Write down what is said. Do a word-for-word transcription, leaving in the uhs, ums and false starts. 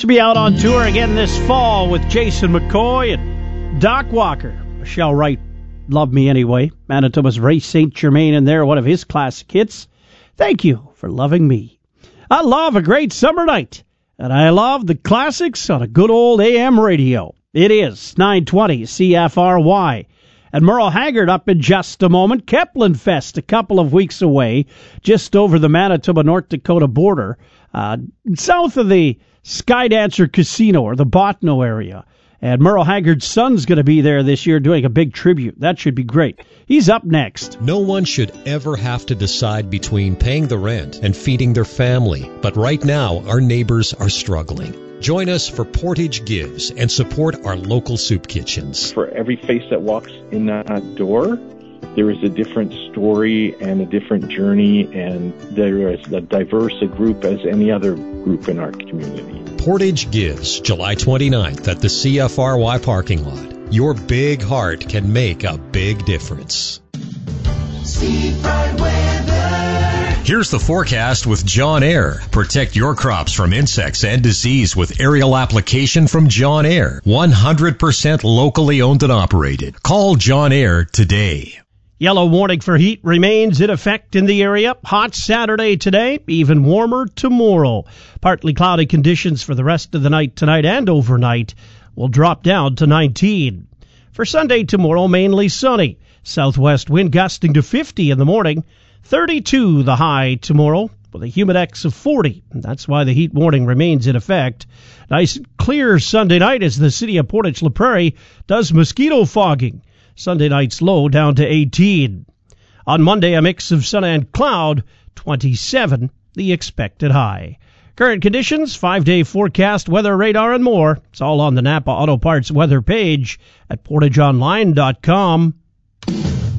to be out on tour again this fall with Jason McCoy and Doc Walker. Michelle Wright, Love Me Anyway. Manitoba's Ray Saint Germain in there, one of his classic hits. Thank you for loving me. I love a great summer night, and I love the classics on a good old A M radio. It is nine twenty C F R Y. And Merle Haggard up in just a moment. Kepler Fest a couple of weeks away, just over the Manitoba-North Dakota border, uh, south of the Skydancer Casino or the Botno area. And Merle Haggard's son's going to be there this year doing a big tribute. That should be great. He's up next. No one should ever have to decide between paying the rent and feeding their family. But right now, our neighbors are struggling. Join us for Portage Gives and support our local soup kitchens. For every face that walks in that door, there is a different story and a different journey, and there is as diverse a group as any other group in our community. Portage Gives, July twenty-ninth at the C F R Y parking lot. Your big heart can make a big difference. Seafront weather. Here's the forecast with John Air. Protect your crops from insects and disease with aerial application from John Air. one hundred percent locally owned and operated. Call John Air today. Yellow warning for heat remains in effect in the area. Hot Saturday today, even warmer tomorrow. Partly cloudy conditions for the rest of the night tonight and overnight will drop down to nineteen. For Sunday tomorrow, mainly sunny. Southwest wind gusting to fifty in the morning. thirty-two the high tomorrow with a humidex of forty. That's why the heat warning remains in effect. Nice clear Sunday night as the city of Portage La Prairie does mosquito fogging. Sunday night's low down to eighteen. On Monday, a mix of sun and cloud, twenty-seven the expected high. Current conditions, five-day forecast, weather radar, and more. It's all on the Napa Auto Parts weather page at portage online dot com.